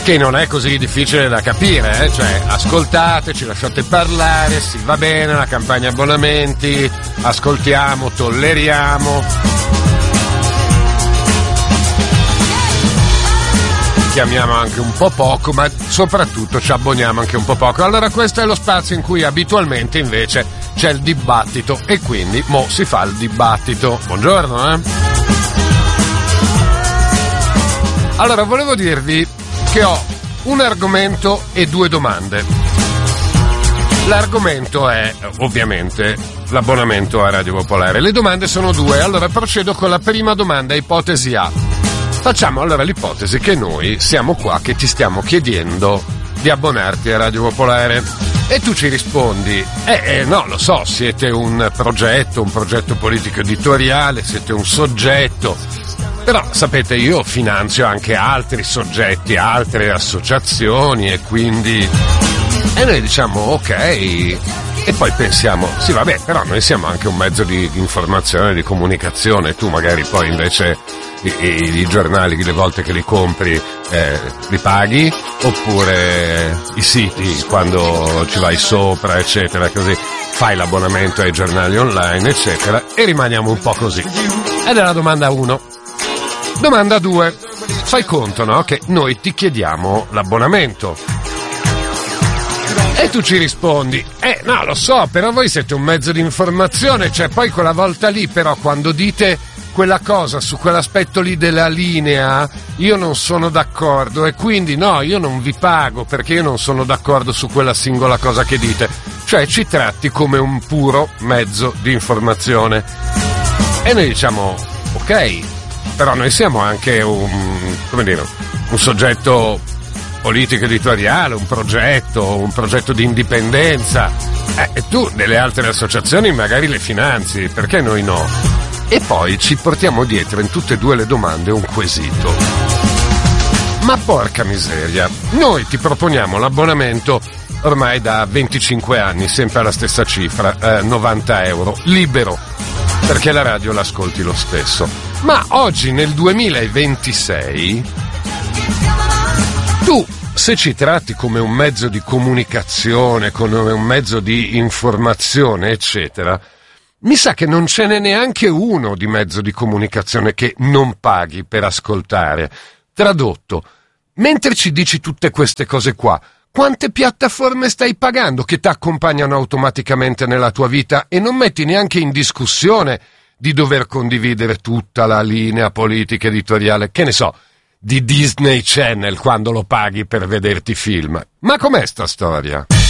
che non è così difficile da capire, cioè ascoltateci, lasciate parlare, sì, va bene la campagna abbonamenti, ascoltiamo, tolleriamo, chiamiamo anche un po' poco, ma soprattutto ci abboniamo anche un po' poco. Allora questo è lo spazio in cui abitualmente invece c'è il dibattito e quindi mo si fa il dibattito. Buongiorno, Allora volevo dirvi che ho un argomento e due domande. L'argomento è ovviamente l'abbonamento a Radio Popolare. Le domande sono due. Allora procedo con la prima domanda, ipotesi A. Facciamo allora l'ipotesi che noi siamo qua che ti stiamo chiedendo di abbonarti a Radio Popolare e tu ci rispondi no, lo so, siete un progetto politico editoriale, siete un soggetto, però sapete io finanzio anche altri soggetti, altre associazioni e quindi noi diciamo ok e poi pensiamo sì vabbè, però noi siamo anche un mezzo di informazione, di comunicazione, tu magari poi invece i giornali le volte che li compri li paghi, oppure i siti quando ci vai sopra eccetera, così fai l'abbonamento ai giornali online eccetera e rimaniamo un po' così. Ed è la domanda 1. Domanda 2. Fai conto, no? Che noi ti chiediamo l'abbonamento e tu ci rispondi no, lo so, però voi siete un mezzo di informazione, cioè poi quella volta lì però quando dite quella cosa su quell'aspetto lì della linea io non sono d'accordo e quindi no, io non vi pago perché io non sono d'accordo su quella singola cosa che dite, cioè ci tratti come un puro mezzo di informazione e noi diciamo ok, però noi siamo anche un soggetto politico editoriale, un progetto di indipendenza e tu delle altre associazioni magari le finanzi, perché noi no? E poi ci portiamo dietro in tutte e due le domande un quesito. Ma porca miseria, noi ti proponiamo l'abbonamento ormai da 25 anni, sempre alla stessa cifra, 90 euro, libero, perché la radio l'ascolti lo stesso. Ma oggi nel 2026 tu, se ci tratti come un mezzo di comunicazione, come un mezzo di informazione, eccetera, mi sa che non ce n'è neanche uno di mezzo di comunicazione che non paghi per ascoltare. Tradotto, mentre ci dici tutte queste cose qua, quante piattaforme stai pagando che ti accompagnano automaticamente nella tua vita e non metti neanche in discussione di dover condividere tutta la linea politica editoriale, che ne so, di Disney Channel quando lo paghi per vederti film. Ma com'è sta storia?